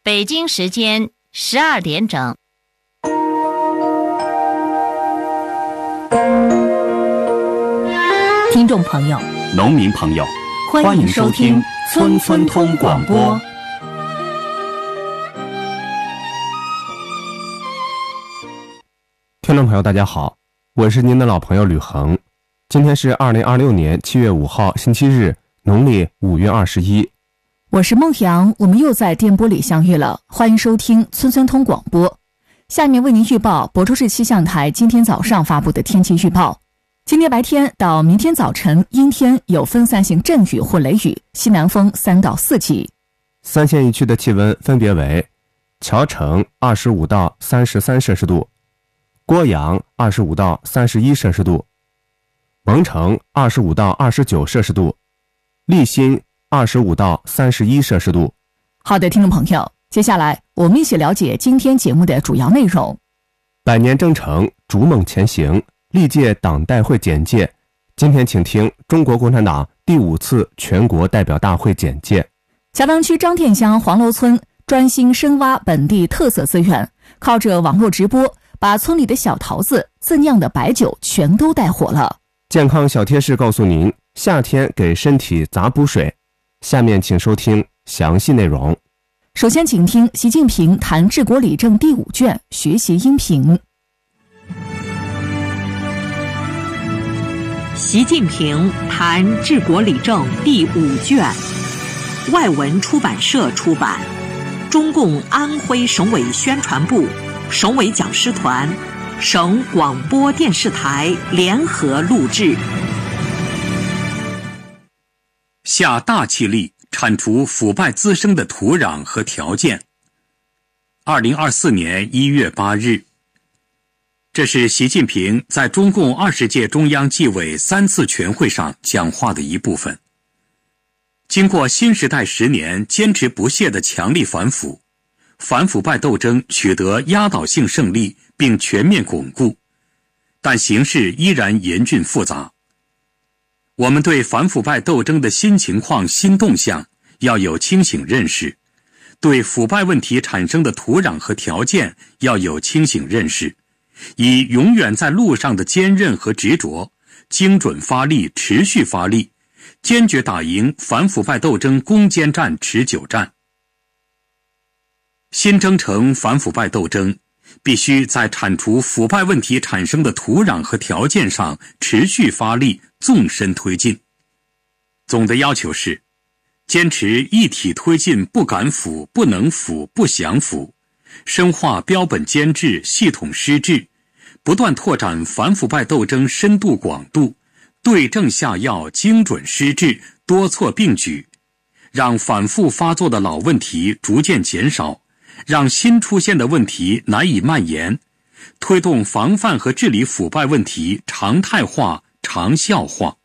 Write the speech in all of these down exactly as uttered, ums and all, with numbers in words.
北京时间十二点整。 听众朋友， 农民朋友， 欢迎收听村村通广播。 听众朋友大家好，我是您的老朋友吕恒。今天是二零二六年七月五号星期日，农历五月二十一。 我是孟阳，我们又在电波里相遇了，欢迎收听村村通广播。下面为您预报亳州市气象台今天早上发布的天气预报。今天白天到明天早晨阴天，有分散性阵雨或雷雨，西南风三到四级。 三县一区的气温分别为：谯城二十五到三十三摄氏度，郭阳二十五到三十一摄氏度，蒙城二十五到二十九摄氏度，利辛二十五到三十一摄氏度。 好的，听众朋友，接下来我们一起了解今天节目的主要内容。 百年征程，逐梦前行，历届党代会简介。今天请听中国共产党第五次全国代表大会简介。 桥塘区张店乡黄楼村专心深挖本地特色资源，靠着网络直播，把村里的小桃子、自酿的白酒全都带火了。 健康小贴士告诉您，夏天给身体杂补水。下面请收听详细内容。 首先请听习近平谈治国理政第五卷学习音频。 习近平谈治国理政第五卷，外文出版社出版，中共安徽省委宣传部、省委讲师团、省广播电视台联合录制。 下大气力铲除腐败滋生的土壤和条件。二零二四年一月八日，这是习近平在中共二十届中央纪委三次全会上讲话的一部分。经过新时代十年坚持不懈的强力反腐，反腐败斗争取得压倒性胜利并全面巩固，但形势依然严峻复杂。我们对反腐败斗争的新情况、新动向要有清醒认识，对腐败问题产生的土壤和条件要有清醒认识，以永远在路上的坚韧和执着，精准发力、持续发力，坚决打赢反腐败斗争攻坚战、持久战。新征程反腐败斗争必须在铲除腐败问题产生的土壤和条件上持续发力，纵深推进。总的要求是，坚持一体推进不敢腐、不能腐、不想腐，深化标本兼治、系统施治，不断拓展反腐败斗争深度广度，对症下药、精准施治，多措并举，让反复发作的老问题逐渐减少，让新出现的问题难以蔓延，推动防范和治理腐败问题常态化、长效化。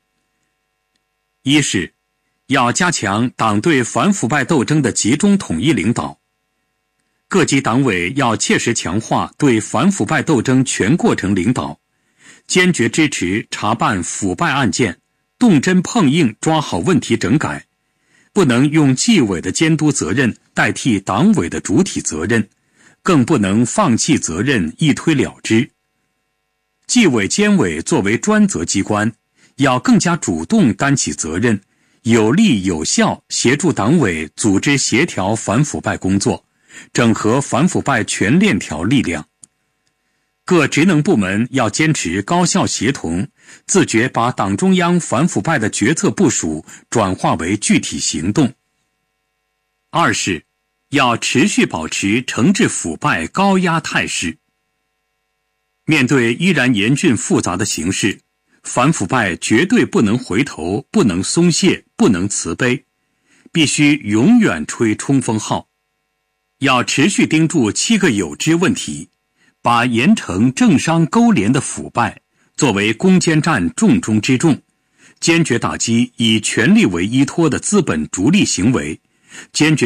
一是要加强党对反腐败斗争的集中统一领导，各级党委要切实强化对反腐败斗争全过程领导，坚决支持查办腐败案件，动真碰硬抓好问题整改，不能用纪委的监督责任代替党委的主体责任，更不能放弃责任一推了之。纪委监委作为专责机关，要更加主动担起责任，有力有效协助党委组织协调反腐败工作，整合反腐败全链条力量。各职能部门要坚持高效协同，自觉把党中央反腐败的决策部署转化为具体行动。二是要持续保持惩治腐败高压态势。面对依然严峻复杂的形势，反腐败绝对不能回头，不能松懈，不能慈悲，必须永远吹冲锋号。要持续盯住七个有之问题，把严惩政商勾连的腐败作为攻坚战重中之重，坚决打击以权力为依托的资本逐利行为，坚决